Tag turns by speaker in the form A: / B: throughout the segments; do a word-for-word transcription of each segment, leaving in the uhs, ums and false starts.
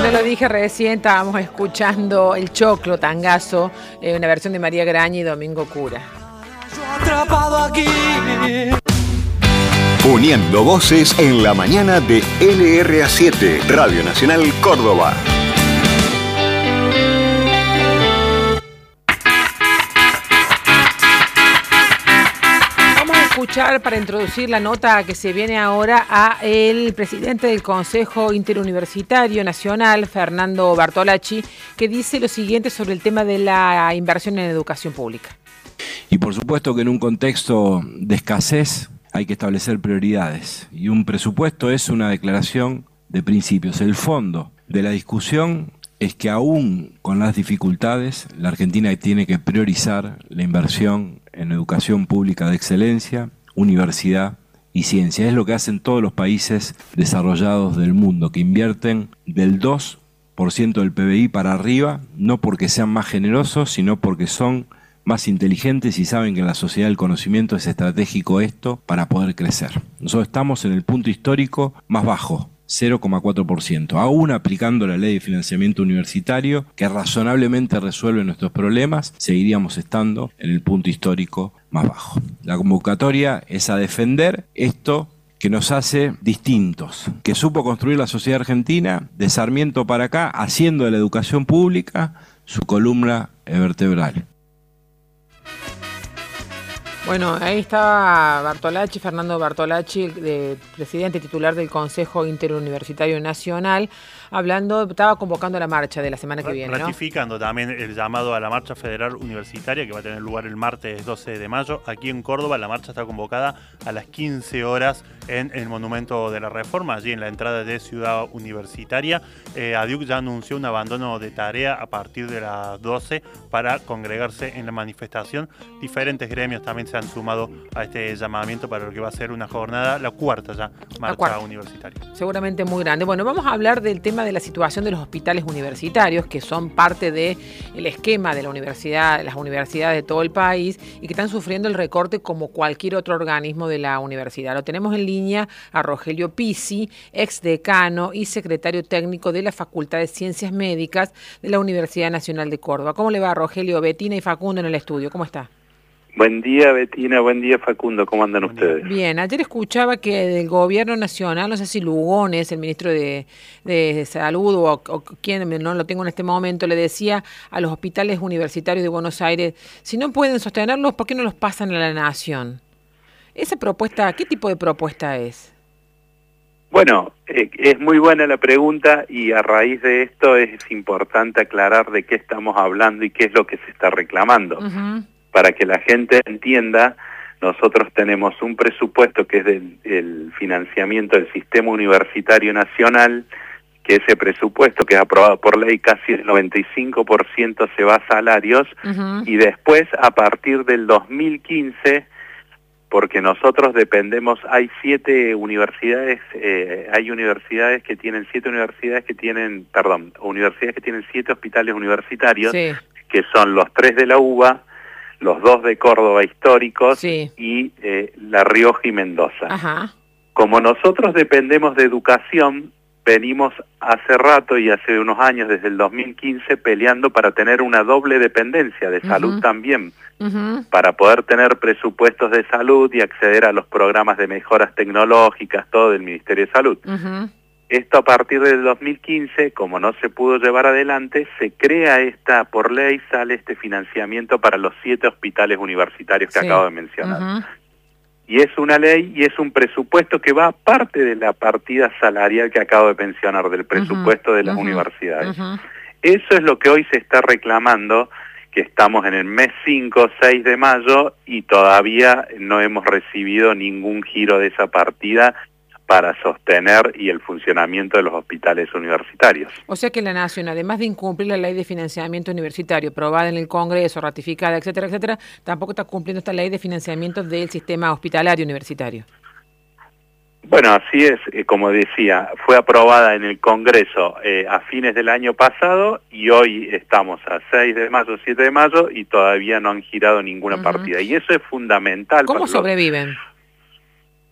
A: no lo dije recién, estábamos escuchando El Choclo, Tangazo, eh, una versión de María Graña y Domingo Cura.
B: Atrapado aquí.
C: Uniendo voces en la mañana de L R A siete, Radio Nacional Córdoba.
A: Escuchar para introducir la nota que se viene ahora a el presidente del Consejo Interuniversitario Nacional, Fernando Bartolacci, que dice lo siguiente sobre el tema de la inversión en educación pública.
D: Y por supuesto que en un contexto de escasez hay que establecer prioridades, y un presupuesto es una declaración de principios. El fondo de la discusión es que aún con las dificultades, la Argentina tiene que priorizar la inversión en educación pública de excelencia, universidad y ciencia. Es lo que hacen todos los países desarrollados del mundo, que invierten del dos por ciento del P B I para arriba, no porque sean más generosos, sino porque son más inteligentes y saben que en la sociedad del conocimiento es estratégico esto para poder crecer. Nosotros estamos en el punto histórico más bajo, cero coma cuatro por ciento, aún aplicando la ley de financiamiento universitario que razonablemente resuelve nuestros problemas, seguiríamos estando en el punto histórico más bajo. La convocatoria es a defender esto que nos hace distintos, que supo construir la sociedad argentina de Sarmiento para acá, haciendo de la educación pública su columna vertebral.
A: Bueno, ahí estaba Bartolacci, Fernando Bartolacci, de, presidente titular del Consejo Interuniversitario Nacional, hablando, estaba convocando la marcha de la semana que viene, ¿no?
E: Ratificando también el llamado a la marcha federal universitaria que va a tener lugar el martes doce de mayo. Aquí en Córdoba la marcha está convocada a las quince horas en el Monumento de la Reforma, allí en la entrada de Ciudad Universitaria. Eh, ADIUC ya anunció un abandono de tarea a partir de las doce para congregarse en la manifestación. Diferentes gremios también se han sumado a este llamamiento para lo que va a ser una jornada, la cuarta ya, marcha cuarta. universitaria.
A: Seguramente muy grande. Bueno, vamos a hablar del tema de la situación de los hospitales universitarios, que son parte del esquema de la universidad, las universidades de todo el país, y que están sufriendo el recorte como cualquier otro organismo de la universidad. Lo tenemos en línea a Rogelio Pizzi, ex decano y secretario técnico de la Facultad de Ciencias Médicas de la Universidad Nacional de Córdoba. ¿Cómo le va, Rogelio? Betina y Facundo en el estudio. ¿Cómo está?
F: Buen día, Betina, buen día, Facundo, ¿cómo andan ustedes?
A: Bien, ayer escuchaba que del gobierno nacional, no sé si Lugones, el ministro de, de Salud o, o quien, no lo tengo en este momento, le decía a los hospitales universitarios de Buenos Aires, si no pueden sostenerlos, ¿por qué no los pasan a la nación? Esa propuesta, ¿qué tipo de propuesta es?
F: Bueno, eh, es muy buena la pregunta y a raíz de esto es importante aclarar de qué estamos hablando y qué es lo que se está reclamando. Uh-huh. Para que la gente entienda, nosotros tenemos un presupuesto que es del el financiamiento del Sistema Universitario Nacional, que ese presupuesto que es aprobado por ley, casi el noventa y cinco por ciento se va a salarios, uh-huh. Y después a partir del dos mil quince, porque nosotros dependemos, hay siete universidades, eh, hay universidades que tienen, siete universidades que tienen, perdón, universidades que tienen siete hospitales universitarios, sí. Que son los tres de la UBA, los dos de Córdoba históricos, sí. Y eh, La Rioja y Mendoza. Ajá. Como nosotros dependemos de educación, venimos hace rato y hace unos años, desde el dos mil quince, peleando para tener una doble dependencia de salud, uh-huh. También, uh-huh. Para poder tener presupuestos de salud y acceder a los programas de mejoras tecnológicas, todo del Ministerio de Salud. Uh-huh. Esto a partir del dos mil quince, como no se pudo llevar adelante, se crea esta, por ley sale este financiamiento para los siete hospitales universitarios que sí. Acabo de mencionar. Uh-huh. Y es una ley y es un presupuesto que va aparte de la partida salarial que acabo de mencionar, del presupuesto uh-huh. de las uh-huh. universidades. Uh-huh. Eso es lo que hoy se está reclamando, que estamos en el mes cinco, seis de mayo y todavía no hemos recibido ningún giro de esa partida para sostener y el funcionamiento de los hospitales universitarios.
A: O sea que la Nación, además de incumplir la ley de financiamiento universitario aprobada en el Congreso, ratificada, etcétera, etcétera, tampoco está cumpliendo esta ley de financiamiento del sistema hospitalario universitario.
F: Bueno, así es, eh, como decía, fue aprobada en el Congreso eh, a fines del año pasado y hoy estamos a seis de mayo, siete de mayo y todavía no han girado ninguna uh-huh. partida. Y eso es fundamental.
A: ¿Cómo
F: para
A: sobreviven?
F: Los...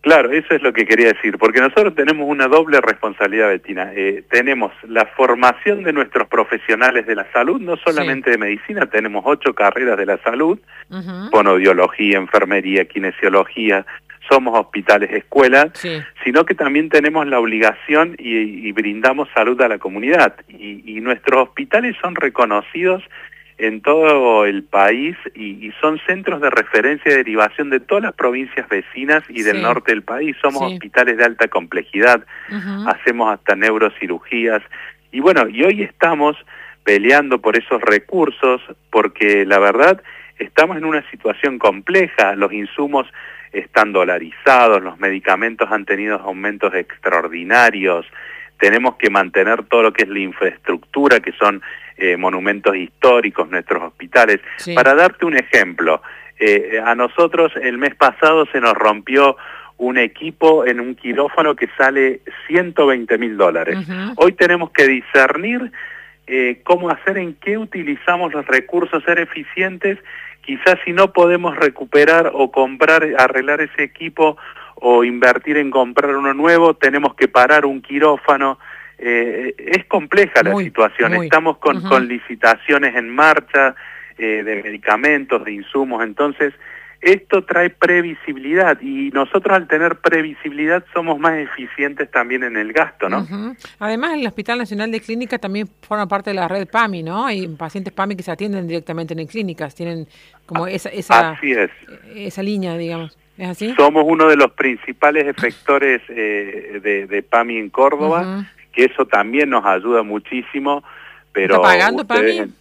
F: Claro, eso es lo que quería decir, porque nosotros tenemos una doble responsabilidad, Betina. Eh, tenemos la formación de nuestros profesionales de la salud, no solamente sí. de medicina, tenemos ocho carreras de la salud, uh-huh. fonoaudiología, enfermería, kinesiología, somos hospitales, escuelas, sí. sino que también tenemos la obligación y, y brindamos salud a la comunidad. Y, y nuestros hospitales son reconocidos en todo el país y, y son centros de referencia y derivación de todas las provincias vecinas y del sí. norte del país. Somos sí. hospitales de alta complejidad, uh-huh. hacemos hasta neurocirugías. Y bueno, y hoy estamos peleando por esos recursos porque la verdad estamos en una situación compleja. Los insumos están dolarizados, los medicamentos han tenido aumentos extraordinarios. Tenemos que mantener todo lo que es la infraestructura, que son eh, monumentos históricos, nuestros hospitales. Sí. Para darte un ejemplo, eh, a nosotros el mes pasado se nos rompió un equipo en un quirófano que sale ciento veinte mil dólares. Uh-huh. Hoy tenemos que discernir eh, cómo hacer, en qué utilizamos los recursos, ser eficientes. Quizás si no podemos recuperar o comprar, arreglar ese equipo o invertir en comprar uno nuevo, tenemos que parar un quirófano. Eh, es compleja la muy, situación, muy. Estamos con, uh-huh. con licitaciones en marcha eh, de medicamentos, de insumos, entonces esto trae previsibilidad y nosotros al tener previsibilidad somos más eficientes también en el gasto, ¿no?
A: Uh-huh. Además, el Hospital Nacional de Clínicas también forma parte de la red PAMI, ¿no? Hay pacientes PAMI que se atienden directamente en clínicas, tienen como esa, esa,
F: Así es.
A: esa línea, digamos. ¿Es así?
F: Somos uno de los principales efectores eh, de, de PAMI en Córdoba, uh-huh. que eso también nos ayuda muchísimo, pero...
A: ¿Está pagando
F: ustedes...
A: PAMI?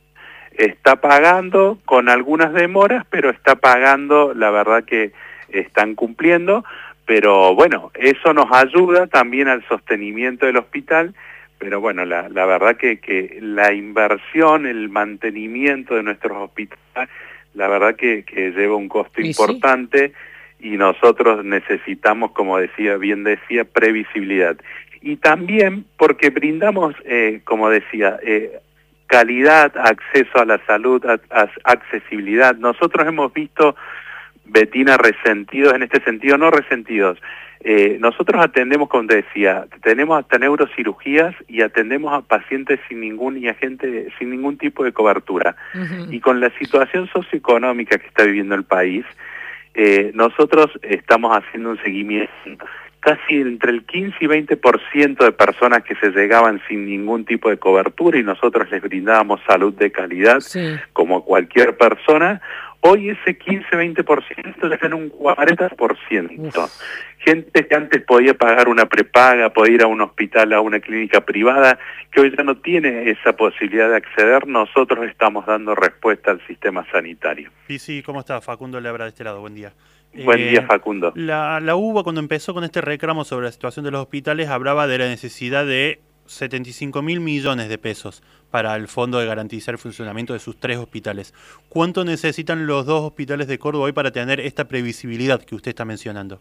F: Está pagando con algunas demoras, pero está pagando, la verdad que están cumpliendo, pero bueno, eso nos ayuda también al sostenimiento del hospital, pero bueno, la, la verdad que, que la inversión, el mantenimiento de nuestros hospitales, la verdad que, que lleva un costo ¿Y importante sí? y nosotros necesitamos, como decía, bien decía, previsibilidad. Y también porque brindamos, eh, como decía, eh, calidad, acceso a la salud, a, a, accesibilidad. Nosotros hemos visto, Betina, resentidos en este sentido, no resentidos. Eh, nosotros atendemos, como te decía, tenemos hasta neurocirugías y atendemos a pacientes sin ningún y a gente sin ningún tipo de cobertura. Uh-huh. Y con la situación socioeconómica que está viviendo el país, eh, nosotros estamos haciendo un seguimiento. Casi entre el quince y veinte por ciento de personas que se llegaban sin ningún tipo de cobertura y nosotros les brindábamos salud de calidad sí. como cualquier persona, hoy ese quince a veinte por ciento ya en un cuarenta por ciento. Uf. Gente que antes podía pagar una prepaga, podía ir a un hospital, a una clínica privada, que hoy ya no tiene esa posibilidad de acceder, nosotros estamos dando respuesta al sistema sanitario.
E: Sí, sí, ¿cómo está? Facundo Lebra de este lado, buen día.
F: Buen día, Facundo.
E: Eh, la, la U B A, cuando empezó con este reclamo sobre la situación de los hospitales, hablaba de la necesidad de setenta y cinco mil millones de pesos para el fondo de garantizar el funcionamiento de sus tres hospitales. ¿Cuánto necesitan los dos hospitales de Córdoba hoy para tener esta previsibilidad que usted está mencionando?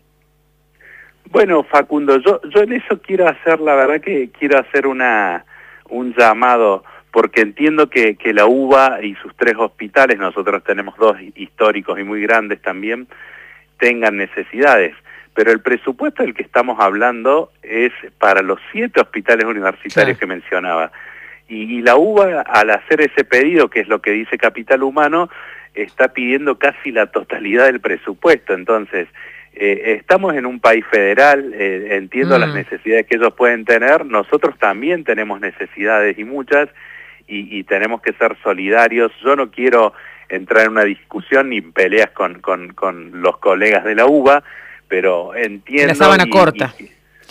F: Bueno, Facundo, yo, yo en eso quiero hacer, la verdad que quiero hacer una un llamado, porque entiendo que, que la U B A y sus tres hospitales, nosotros tenemos dos históricos y muy grandes también, tengan necesidades, pero el presupuesto del que estamos hablando es para los siete hospitales universitarios sí. que mencionaba. Y, y la U B A, al hacer ese pedido, que es lo que dice Capital Humano, está pidiendo casi la totalidad del presupuesto. Entonces, eh, estamos en un país federal, eh, entiendo mm. las necesidades que ellos pueden tener, nosotros también tenemos necesidades y muchas, y, y tenemos que ser solidarios. Yo no quiero entrar en una discusión ni peleas con, con, con los colegas de la U B A, pero entiendo...
A: La sábana y, corta.
F: Y,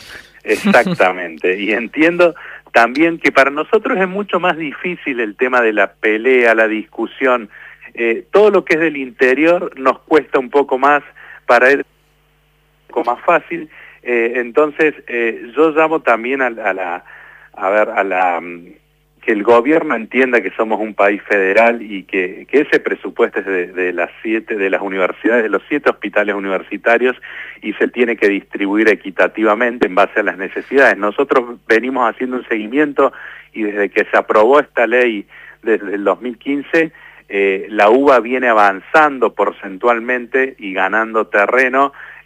F: exactamente, y entiendo también que para nosotros es mucho más difícil el tema de la pelea, la discusión. Eh, todo lo que es del interior nos cuesta un poco más, para él un poco más fácil. Eh, entonces, eh, yo llamo también a, a la... A ver, a la... que el gobierno entienda que somos un país federal y que, que ese presupuesto es de, de las siete, de las universidades, de los siete hospitales universitarios y se tiene que distribuir equitativamente en base a las necesidades. Nosotros venimos haciendo un seguimiento y desde que se aprobó esta ley desde el dos mil quince, eh, la U B A viene avanzando porcentualmente y ganando terreno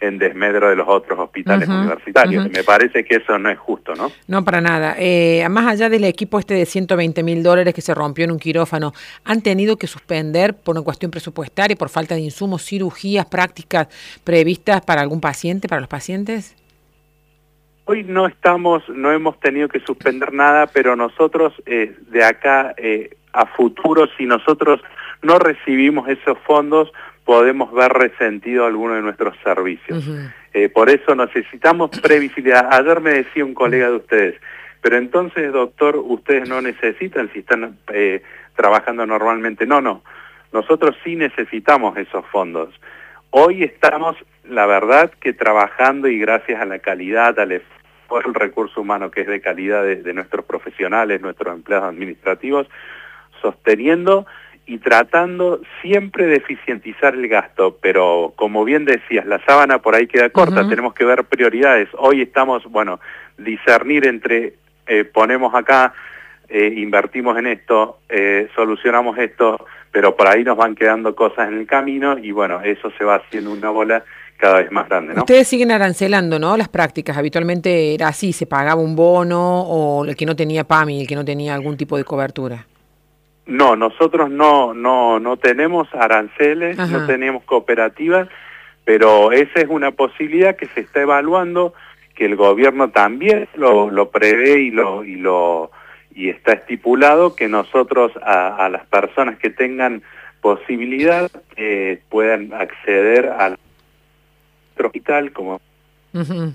F: en desmedro de los otros hospitales
A: uh-huh,
F: universitarios.
A: uh-huh.
F: Me parece que eso no es justo, ¿no?
A: No, para nada. Eh, más allá del equipo este de ciento veinte mil dólares que se rompió en un quirófano, ¿han tenido que suspender por una cuestión presupuestaria, por falta de insumos, cirugías, prácticas previstas para algún paciente, para los pacientes?
F: Hoy no estamos, no hemos tenido que suspender nada, pero nosotros eh, de acá eh, a futuro, si nosotros no recibimos esos fondos, podemos ver resentido alguno de nuestros servicios. Uh-huh. Eh, por eso necesitamos previsibilidad. Ayer me decía un colega de ustedes, pero entonces, doctor, ustedes no necesitan si están eh, trabajando normalmente. No, no, nosotros sí necesitamos esos fondos. Hoy estamos, la verdad, que trabajando y gracias a la calidad, al esfuerzo, el recurso humano que es de calidad de, de nuestros profesionales, nuestros empleados administrativos, sosteniendo y tratando siempre de eficientizar el gasto, pero como bien decías, la sábana por ahí queda corta, uh-huh. tenemos que ver prioridades. Hoy estamos, bueno, discernir entre, eh, ponemos acá, eh, invertimos en esto, eh, solucionamos esto, pero por ahí nos van quedando cosas en el camino y bueno, eso se va haciendo una bola cada vez más grande, ¿no?
A: Ustedes siguen arancelando, ¿no? Las prácticas, habitualmente era así, se pagaba un bono o el que no tenía P A M I, el que no tenía algún tipo de cobertura.
F: No, nosotros no no no tenemos aranceles, Ajá. no tenemos cooperativas, pero esa es una posibilidad que se está evaluando, que el gobierno también lo, lo prevé y lo y lo y está estipulado que nosotros a, a las personas que tengan posibilidad eh, puedan acceder al hospital como.
A: Uh-huh.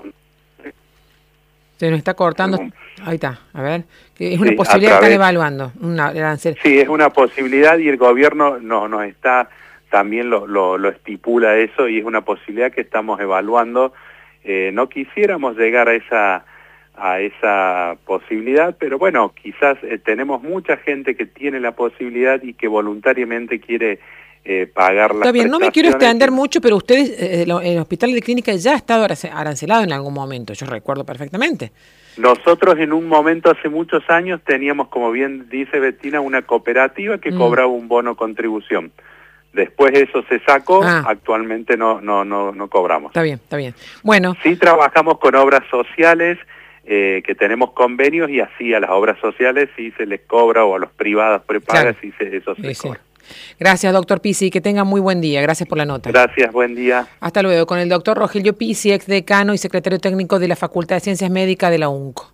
A: Se nos está cortando. Ahí está, a ver. Es una
F: sí,
A: posibilidad
F: través,
A: que están evaluando. Una,
F: sí, es una posibilidad y el gobierno no, nos está, también lo, lo, lo estipula eso y es una posibilidad que estamos evaluando. Eh, no quisiéramos llegar a esa, a esa posibilidad, pero bueno, quizás eh, tenemos mucha gente que tiene la posibilidad y que voluntariamente quiere eh, pagar las
A: Está bien, no me quiero
F: prestaciones.
A: extender mucho, pero ustedes, eh, lo, el hospital de clínica ya ha estado arancelado en algún momento, yo recuerdo perfectamente.
F: Nosotros en un momento hace muchos años teníamos, como bien dice Bettina, una cooperativa que mm. cobraba un bono contribución. Después eso se sacó, ah. actualmente no no no no cobramos.
A: Está bien, está bien. Bueno.
F: Sí trabajamos con obras sociales, eh, que tenemos convenios y así a las obras sociales sí se les cobra o a los privados prepagas claro. sí se, eso se sí, cobra. Sí.
A: Gracias, doctor Pizzi, que tenga muy buen día. Gracias por la nota.
F: Gracias, buen día.
A: Hasta luego, con el doctor Rogelio Pizzi, ex decano y secretario técnico de la Facultad de Ciencias Médicas de la U N C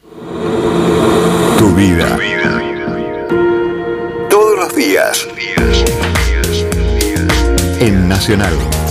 A: O.
C: Tu vida. Tu vida. Todos los días. En Nacional.